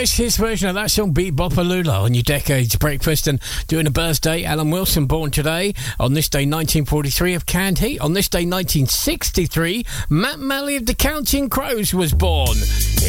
Lewis, his version of that song, Beat Bopalula, on your Decades Breakfast. And doing a birthday, Alan Wilson, born today. On this day, 1943, of Canned Heat. On this day, 1963, Matt Malley of the Counting Crows was born.